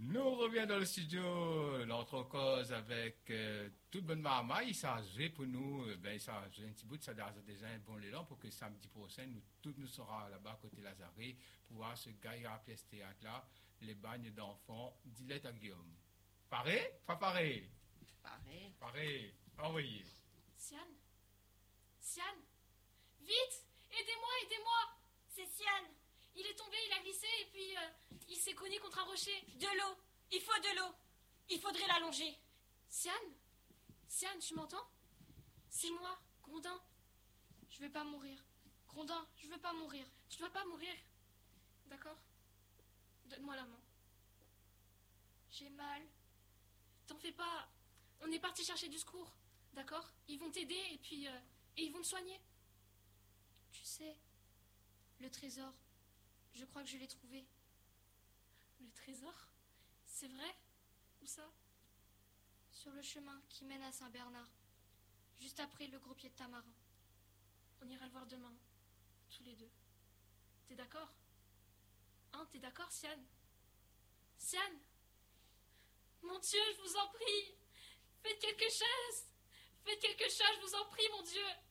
Nous revenons dans le studio, notre cause avec toute bonne marmaille. Il s'agit pour nous, il s'agit un petit bout de ça déjà un bon élan pour que samedi prochain, nous serons là-bas côté Lazare pour voir ce gars à pièce théâtre là, les bagnes d'enfants d'Ilette à Guillaume. Pareil? Pas pareil? Pareil. Pareil. Envoyez. Sian? Sian? Vite! Aidez-moi! C'est Sian. Il est tombé, il a glissé et puis il s'est cogné contre un rocher. De l'eau. Il faut de l'eau. Il faudrait l'allonger. Sian? Sian, tu m'entends? C'est moi, Grondin. Je vais pas mourir. Grondin, je veux pas mourir. Tu dois pas mourir. D'accord? Donne-moi la main. J'ai mal. T'en fais pas. On est parti chercher du secours. D'accord? Ils vont t'aider et puis et ils vont te soigner. Tu sais, le trésor, je crois que je l'ai trouvé. Le trésor? C'est vrai? Où ça? Sur le chemin qui mène à Saint-Bernard, juste après le gros pied de tamarin. On ira le voir demain, tous les deux. T'es d'accord? Hein, t'es d'accord, Sian? Sian? Mon Dieu, je vous en prie! Faites quelque chose! Faites quelque chose, je vous en prie, mon Dieu!